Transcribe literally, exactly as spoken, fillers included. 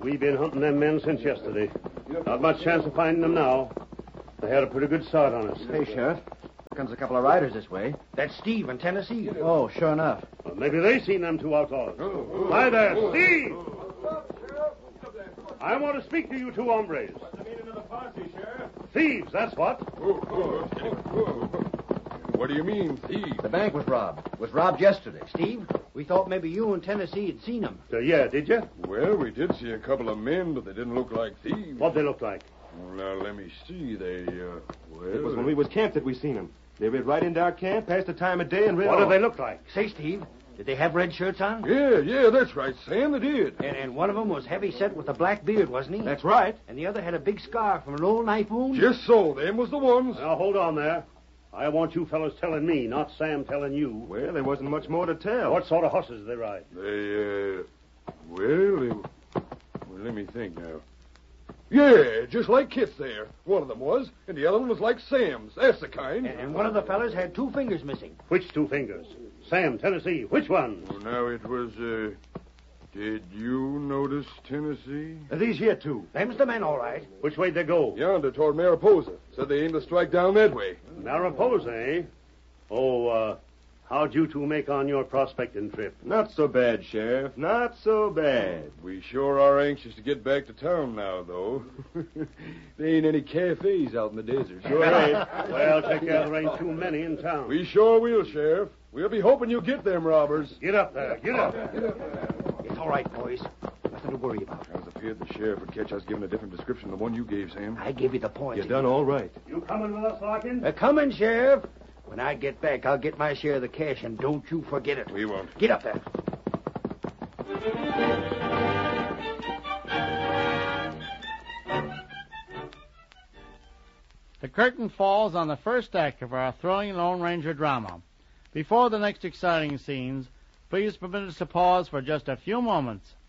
We've been hunting them men since yesterday. Not much chance of finding them now. They had a pretty good start on us. Hey, Sheriff. Here comes a couple of riders this way. That's Steve in Tennessee. Oh, sure enough. Well, maybe they seen them two outlaws. Hi there, Steve! I want to speak to you two hombres. What's the meaning of the posse, Sheriff? Thieves, that's what. What do you mean, thieves? The bank was robbed. It was robbed yesterday. Steve, we thought maybe you in Tennessee had seen him. Uh, yeah, did you? Well, we did see a couple of men, but they didn't look like thieves. What'd they look like? Well, now, let me see. They, uh, well... It was when we was camped that we seen them. They rid right into our camp, passed the time of day, and rid What off. did they look like? Say, Steve, did they have red shirts on? Yeah, yeah, that's right, Sam, they did. And, and one of them was heavy set with a black beard, wasn't he? That's right. And the other had a big scar from an old knife wound? Just so, them was the ones. Now, hold on there. I want you fellas telling me, not Sam telling you. Well, there wasn't much more to tell. What sort of horses did they ride? They, uh, well, they, well, let me think now. Yeah, just like Kit's there. One of them was, and the other one was like Sam's. That's the kind. And, and one of the fellas had two fingers missing. Which two fingers? Sam, Tennessee, which ones? Well, now, it was, uh, did you notice Tennessee? Uh, these here two. Them's the men, all right. Which way'd they go? Yonder toward Mariposa. Said they aimed to strike down that way. Mariposa, eh? Oh, uh, how'd you two make on your prospecting trip? Not so bad, Sheriff. Not so bad. We sure are anxious to get back to town now, though. There ain't any cafes out in the desert. Sure ain't. Well, take care there ain't too many in town. We sure will, Sheriff. We'll be hoping you'll get them robbers. Get up there, get up. It's all right, boys. Nothing to worry about. I was afraid the sheriff would catch us giving a different description than the one you gave, Sam. I gave you the point. You done all right. You coming with us, Larkin? They're coming, Sheriff. When I get back, I'll get my share of the cash, and don't you forget it. We won't. Get up there. The curtain falls on the first act of our thrilling Lone Ranger drama. Before the next exciting scenes, please permit us to pause for just a few moments